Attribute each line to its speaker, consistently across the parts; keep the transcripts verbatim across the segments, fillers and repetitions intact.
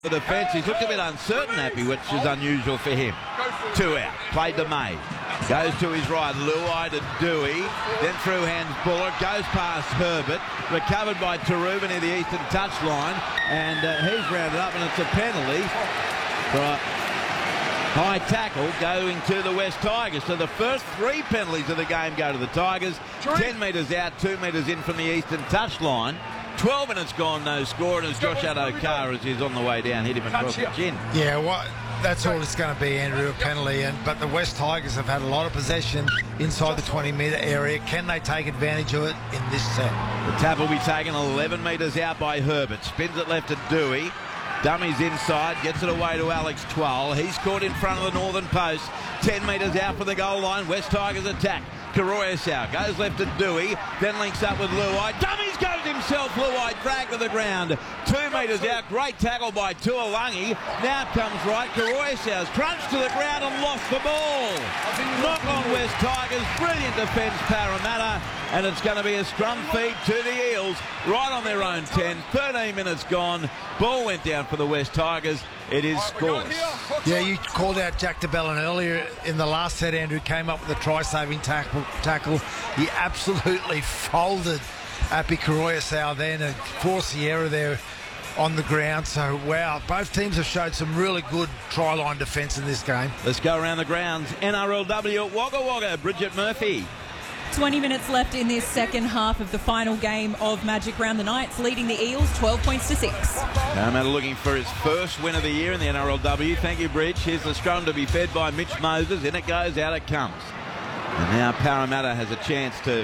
Speaker 1: The defence, he's looked a bit uncertain, Happy, which is unusual for him. Two out, played to May. Goes to his right, Luai to Dewey, then through hands Bullock, goes past Herbert, recovered by Taruba near the eastern touchline, and uh, he's rounded up, and it's a penalty for a high tackle going to the West Tigers. So the first three penalties of the game go to the Tigers. ten metres out, two metres in from the eastern touchline. twelve minutes gone, no score, and as Josh Addo-Carr, as he's on the way down, hit him across the chin.
Speaker 2: Yeah, well, that's all it's going to be, Andrew, a penalty. And but the West Tigers have had a lot of possession inside the twenty metre area. Can they take advantage of it in this set?
Speaker 1: The tap will be taken eleven metres out by Herbert. Spins it left to Dewey. Dummies inside, gets it away to Alex Twal. He's caught in front of the northern post. ten metres out from the goal line. West Tigers attack. Karoyasau goes left to Dewey, then links up with Luai. Dummies goes himself, Luai dragged to the ground. Two metres out, great tackle by Tuolangi. Now comes right, Karoyasau's crunched to the ground and lost the ball. Knock on West Tigers, brilliant defence Parramatta, and it's going to be a scrum feed to the Eels, right on their own ten. thirteen minutes gone, ball went down for the West Tigers. It is scoreless.
Speaker 2: Yeah, you called out Jack de Belin earlier in the last set, Andrew. Came up with a try-saving tackle. tackle. He absolutely folded Api Karoyasau then and forced the error there on the ground. So, wow, both teams have showed some really good try-line defence in this game.
Speaker 1: Let's go around the grounds. N R L W at Wagga Wagga. Bridget Murphy.
Speaker 3: twenty minutes left in this second half of the final game of Magic Round. The Knights leading the Eels twelve points to six.
Speaker 1: Parramatta looking for his first win of the year in the N R L W. Thank you, Bridge. Here's the scrum to be fed by Mitch Moses. In it goes, out it comes. And now Parramatta has a chance to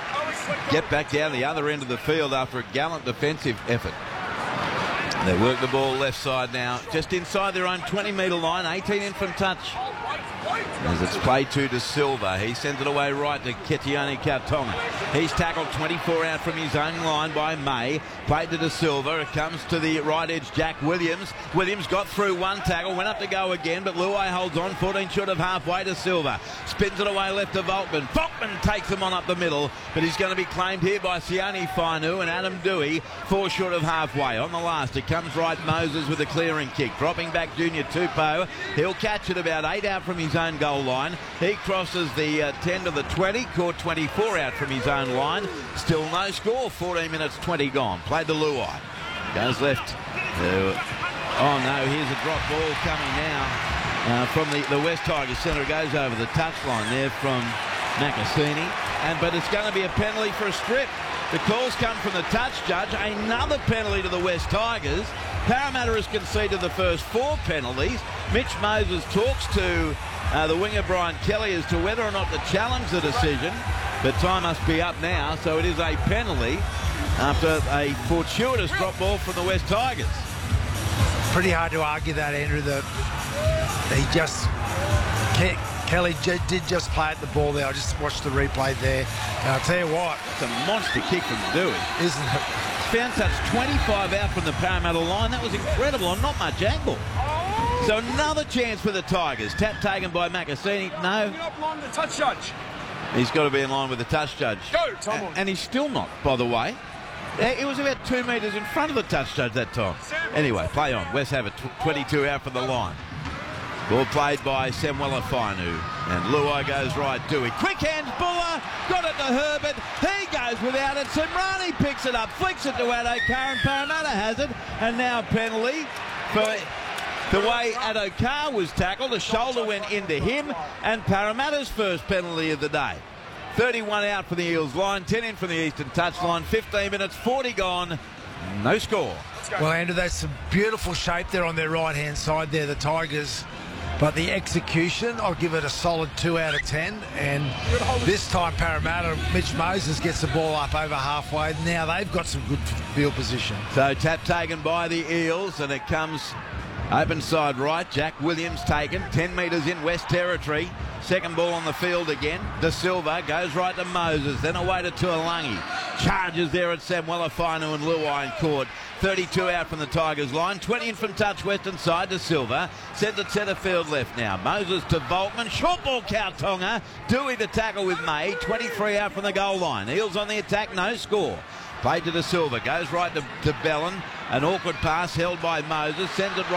Speaker 1: get back down the other end of the field after a gallant defensive effort. They work the ball left side now, just inside their own twenty metre line, eighteen in from touch. As it's played to De Silva, he sends it away right to Ketione Kautonga. He's tackled twenty-four out from his own line by May. Played to De Silva. It comes to the right edge, Jack Williams. Williams got through one tackle, went up to go again, but Luai holds on, fourteen short of halfway to Silva. Spins it away left to Volkman. Volkman takes him on up the middle, but he's going to be claimed here by Sione Fainu and Adam Dewey, four short of halfway. On the last, it comes right Moses with a clearing kick. Dropping back Junior Tupou. He'll catch it about eight out from his own goal line. He crosses the uh, ten to the twenty, caught twenty-four out from his own line. Still no score, fourteen minutes twenty gone. Played to Luai. Goes left. To, oh no, here's a drop ball coming now uh, from the, the West Tigers centre. It goes over the touchline there from Nakasini. And, but it's going to be a penalty for a strip. The calls come from the touch judge. Another penalty to the West Tigers. Parramatta has conceded the first four penalties. Mitch Moses talks to uh, the winger Brian Kelly as to whether or not to challenge the decision. But time must be up now, so it is a penalty after a fortuitous drop ball from the West Tigers.
Speaker 2: Pretty hard to argue that, Andrew. That he just Ke Kelly j did just play at the ball there. I just watched the replay there. And I'll tell you what,
Speaker 1: it's a monster kick from Dewey,
Speaker 2: isn't it?
Speaker 1: Found such twenty-five out from the Parramatta line. That was incredible on not much angle. So another chance for the Tigers. Tap taken by Makasini. No.
Speaker 4: The touch judge.
Speaker 1: He's got to be in line with the touch judge.
Speaker 4: Go, Tom.
Speaker 1: A and he's still not, by the way. It was about two metres in front of the touch judge that time. Anyway, play on. West have it, twenty-two out from the line. Ball played by Samuela Fainu. And Luai goes right, Dewey. Quick hands, Buller. Got it to Herbert. He goes without it. Semrani picks it up, flicks it to Addo-Carr, and Parramatta has it. And now a penalty for the way Addo-Carr was tackled. The shoulder went into him. And Parramatta's first penalty of the day. thirty-one out for the Eels line, ten in from the eastern touchline, fifteen minutes, forty gone, no score.
Speaker 2: Well, Andrew, that's some beautiful shape there on their right-hand side there, the Tigers. But the execution, I'll give it a solid two out of ten. And this time, Parramatta, Mitch Moses gets the ball up over halfway. Now they've got some good field position.
Speaker 1: So tap taken by the Eels, and it comes open side right. Jack Williams taken, ten metres in West Territory. Second ball on the field again. De Silva goes right to Moses, then away to Tuolangi. Charges there at Samuela Fainu and Luai and caught. thirty-two out from the Tigers line, twenty in from touch western side to Silva. Sends it centre field left now. Moses to Volkman, short ball Kautonga. Dewey to tackle with May, twenty-three out from the goal line. Eels on the attack, no score. Played to the Silver. Goes right to, to Bellin. An awkward pass held by Moses. Sends it right.